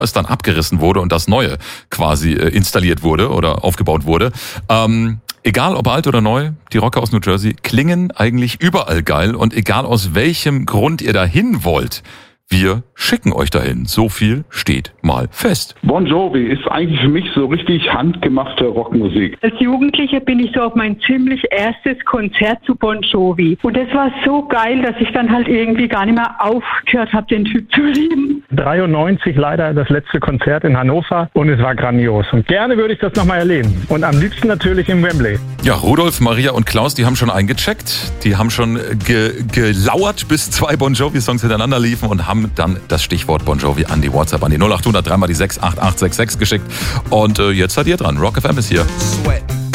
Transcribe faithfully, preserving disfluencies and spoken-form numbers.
es dann abgerissen wurde und das Neue quasi äh, installiert wurde oder aufgebaut wurde. Ähm, egal ob alt oder neu, die Rocker aus New Jersey klingen eigentlich überall geil und egal aus welchem Grund ihr dahin wollt, wir schicken euch dahin. So viel steht mal fest. Bon Jovi ist eigentlich für mich so richtig handgemachte Rockmusik. Als Jugendliche bin ich so auf mein ziemlich erstes Konzert zu Bon Jovi. Und das war so geil, dass ich dann halt irgendwie gar nicht mehr aufgehört habe, den Typ zu lieben. dreiundneunzig leider das letzte Konzert in Hannover und es war grandios. Und gerne würde ich das nochmal erleben. Und am liebsten natürlich im Wembley. Ja, Rudolf, Maria und Klaus, die haben schon eingecheckt. Die haben schon ge- gelauert, bis zwei Bon Jovi-Songs hintereinander liefen und haben dann das Stichwort Bon Jovi an die WhatsApp, an die null acht hundert drei mal die sechs acht acht sechs sechs geschickt. Und äh, jetzt seid ihr dran. Rock F M ist hier. Sweat.